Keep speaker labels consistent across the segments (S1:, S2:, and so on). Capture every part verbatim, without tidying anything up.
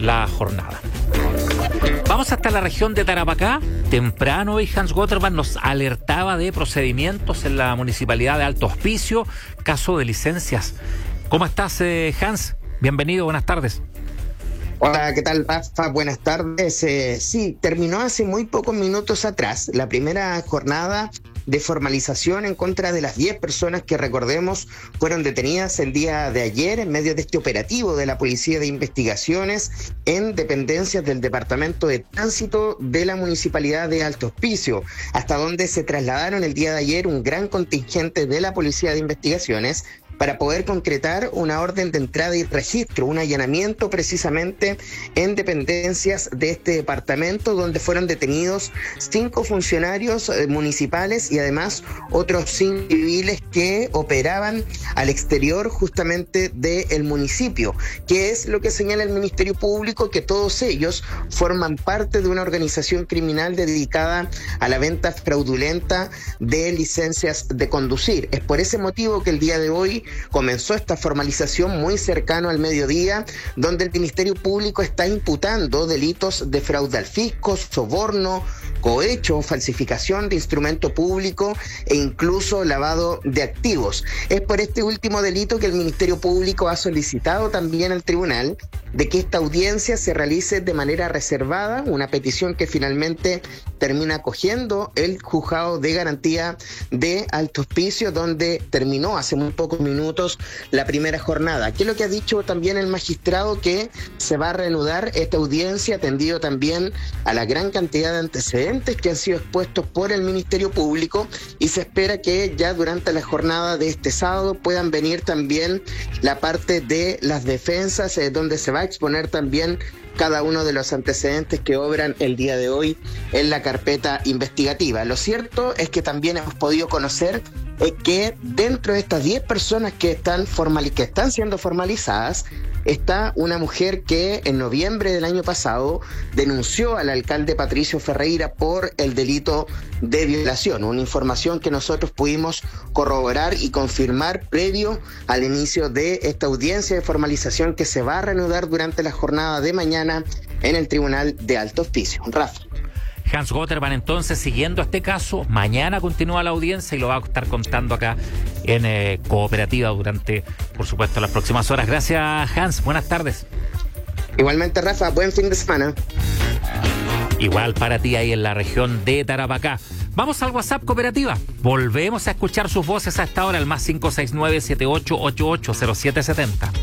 S1: la jornada. Vamos hasta la región de Tarapacá. Temprano hoy Hans Gotterman nos alertaba de procedimientos en la municipalidad de Alto Hospicio, caso de licencias. ¿Cómo estás, eh, Hans? Bienvenido, buenas tardes.
S2: Hola, ¿qué tal, Rafa? Buenas tardes. Eh, sí, terminó hace muy pocos minutos atrás la primera jornada de formalización en contra de las diez personas que, recordemos, fueron detenidas el día de ayer en medio de este operativo de la Policía de Investigaciones en dependencias del Departamento de Tránsito de la Municipalidad de Alto Hospicio, hasta donde se trasladaron el día de ayer un gran contingente de la Policía de Investigaciones para poder concretar una orden de entrada y registro, un allanamiento precisamente en dependencias de este departamento, donde fueron detenidos cinco funcionarios eh, municipales y además otros cinco civiles que operaban al exterior justamente del municipio, que es lo que señala el Ministerio Público, que todos ellos forman parte de una organización criminal dedicada a la venta fraudulenta de licencias de conducir. Es por ese motivo que el día de hoy comenzó esta formalización muy cercano al mediodía, donde el Ministerio Público está imputando delitos de fraude al fisco, soborno, cohecho, falsificación de instrumento público e incluso lavado de activos. Es por este último delito que el Ministerio Público ha solicitado también al tribunal de que esta audiencia se realice de manera reservada, una petición que finalmente termina acogiendo el juzgado de garantía de Alto Hospicio, donde terminó hace muy pocos minutos la primera jornada. ¿Qué es lo que ha dicho también el magistrado? Que se va a reanudar esta audiencia, atendido también a la gran cantidad de antecedentes que han sido expuestos por el Ministerio Público, y se espera que ya durante la jornada de este sábado puedan venir también la parte de las defensas, eh, donde se va a exponer también cada uno de los antecedentes que obran el día de hoy en la carpeta investigativa. Lo cierto es que también hemos podido conocer eh, que dentro de estas diez personas que están, formal, que están siendo formalizadas, está una mujer que en noviembre del año pasado denunció al alcalde Patricio Ferreira por el delito de violación, una información que nosotros pudimos corroborar y confirmar previo al inicio de esta audiencia de formalización que se va a reanudar durante la jornada de mañana en el Tribunal de Alto Hospicio. Rafa.
S1: Hans Gotterman, entonces, siguiendo este caso, mañana continúa la audiencia y lo va a estar contando acá en eh, Cooperativa durante, por supuesto, las próximas horas. Gracias, Hans. Buenas tardes.
S2: Igualmente, Rafa. Buen fin de semana.
S1: Igual para ti ahí en la región de Tarapacá. Vamos al WhatsApp Cooperativa. Volvemos a escuchar sus voces a esta hora, el más cinco seis nueve, siete ocho ocho ocho, cero siete siete cero.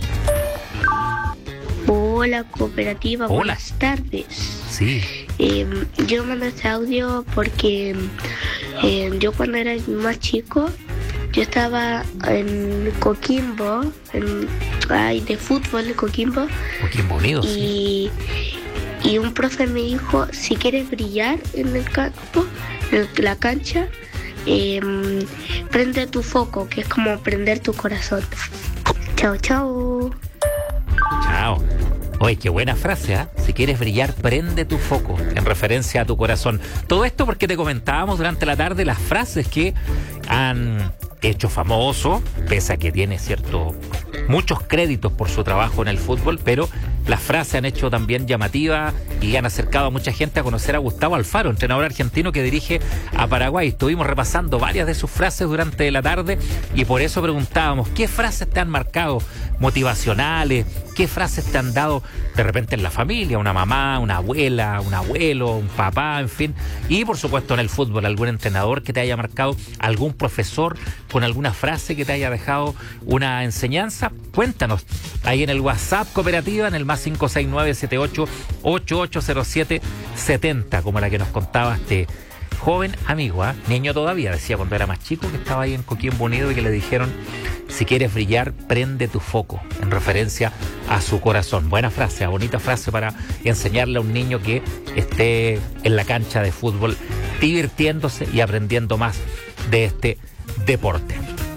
S3: Hola, Cooperativa.
S1: Hola.
S3: Buenas tardes.
S1: Sí.
S3: Eh, yo mando este audio porque eh, yo cuando era más chico, yo estaba en Coquimbo, en, ay, de fútbol de Coquimbo.
S1: Coquimbo Unido,
S3: y,
S1: sí.
S3: Y un profe me dijo, si quieres brillar en el campo, en la cancha, eh, prende tu foco, que es como prender tu corazón. Chao, chao.
S1: Chao. Oye, qué buena frase, ¿eh? Si quieres brillar, prende tu foco, en referencia a tu corazón. Todo esto porque te comentábamos durante la tarde las frases que han hecho famoso, pese a que tiene cierto muchos créditos por su trabajo en el fútbol, pero las frases han hecho también llamativa y han acercado a mucha gente a conocer a Gustavo Alfaro, entrenador argentino que dirige a Paraguay. Estuvimos repasando varias de sus frases durante la tarde y por eso preguntábamos, ¿qué frases te han marcado motivacionales? ¿Qué frases te han dado de repente en la familia? Una mamá, una abuela, un abuelo, un papá, en fin. Y por supuesto en el fútbol, algún entrenador que te haya marcado, algún profesor con alguna frase que te haya dejado una enseñanza. Cuéntanos ahí en el WhatsApp Cooperativa, en el más cinco seis nueve, siete ocho ocho ocho cero siete siete cero, como la que nos contaba este joven amigo, ¿eh? Niño todavía, decía cuando era más chico, que estaba ahí en Coquimbo Unido y que le dijeron, si quieres brillar, prende tu foco, en referencia a su corazón. Buena frase, bonita frase para enseñarle a un niño que esté en la cancha de fútbol divirtiéndose y aprendiendo más de este deporte.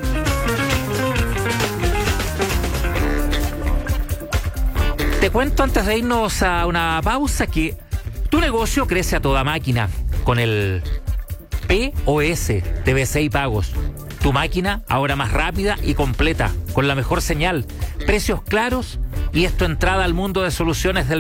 S1: Te cuento antes de irnos a una pausa que tu negocio crece a toda máquina con el P O S de B C I Pagos. Tu máquina ahora más rápida y completa, con la mejor señal, precios claros y es tu entrada al mundo de soluciones del